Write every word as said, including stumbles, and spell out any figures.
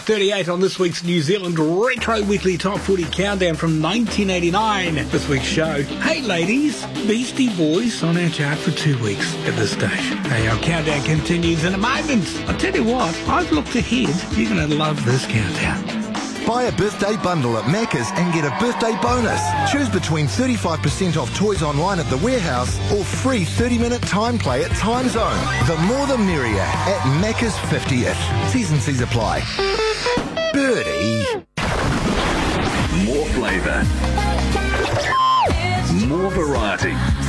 thirty-eight on this week's New Zealand Retro Weekly Top forty Countdown from nineteen eighty-nine. This week's show. Hey ladies, Beastie Boys on our chart for two weeks at this stage. Hey, our countdown continues in a moment. I'll tell you what, I've looked ahead. You're going to love this countdown. Buy a birthday bundle at Macca's and get a birthday bonus. Choose between thirty-five percent off toys online at the warehouse or free thirty-minute time play at Time Zone. The more the merrier at Macca's fiftieth. T's and C's apply. Birdie. More flavour. More variety.